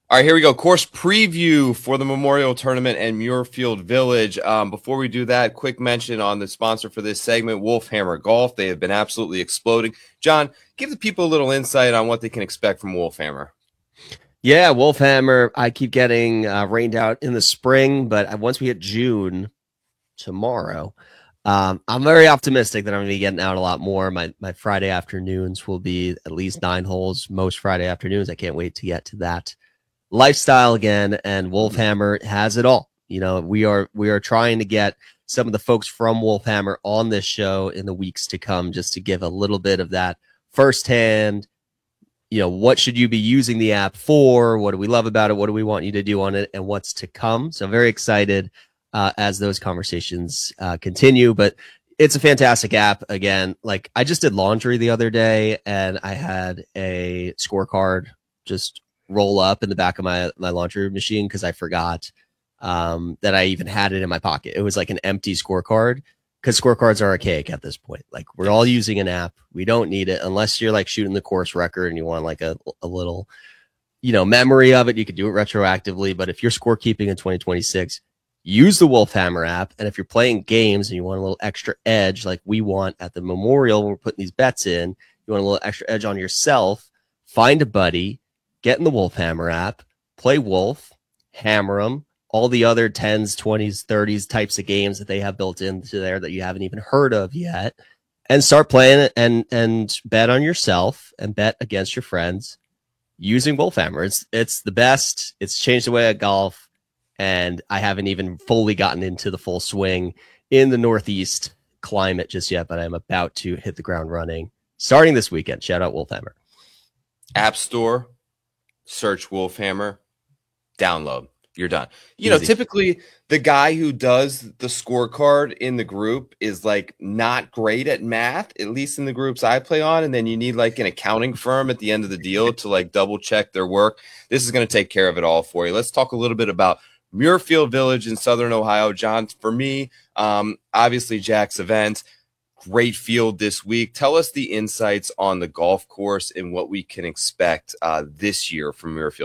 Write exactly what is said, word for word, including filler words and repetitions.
All right, here we go. Course preview for the Memorial Tournament and Muirfield Village. Um, before we do that, quick mention on the sponsor for this segment, Wolfhammer Golf. They have been absolutely exploding. John, give the people a little insight on what they can expect from Wolfhammer. Yeah, Wolfhammer. I keep getting uh, rained out in the spring, but once we hit June tomorrow, um, I'm very optimistic that I'm going to be getting out a lot more. My my Friday afternoons will be at least nine holes. Most Friday afternoons. I can't wait to get to that lifestyle again. And Wolfhammer has it all. You know, we are we are trying to get some of the folks from Wolfhammer on this show in the weeks to come, just to give a little bit of that firsthand. You know, what should you be using the app for? What do we love about it? What do we want you to do on it? And what's to come? So I'm very excited uh, as those conversations uh, continue. But it's a fantastic app. Again, like I just did laundry the other day, and I had a scorecard just roll up in the back of my my laundry machine because I forgot um, that I even had it in my pocket. It was like an empty scorecard, because scorecards are archaic at this point. Like we're all using an app. We don't need it unless you're like shooting the course record and you want like a, a little, you know, memory of it. You could do it retroactively. But if you're scorekeeping in twenty twenty-six, use the Wolfhammer app. And if you're playing games and you want a little extra edge, like we want at the Memorial, when we're putting these bets in, you want a little extra edge on yourself, find a buddy, get in the Wolfhammer app, play Wolf, hammer them, all the other tens, twenties, thirties types of games that they have built into there that you haven't even heard of yet, and start playing it and and bet on yourself and bet against your friends using Wolfhammer. It's it's the best. It's changed the way I golf, and I haven't even fully gotten into the full swing in the Northeast climate just yet, but I'm about to hit the ground running starting this weekend. Shout out Wolfhammer. App Store, search Wolfhammer, download. You're done. You know, Easy. typically the guy who does the scorecard in the group is like not great at math, at least in the groups I play on. And then you need like an accounting firm at the end of the deal to like double check their work. This is going to take care of it all for you. Let's talk a little bit about Muirfield Village in Southern Ohio. John, for me, um, obviously Jack's event, great field this week. Tell us the insights on the golf course and what we can expect uh, this year from Muirfield.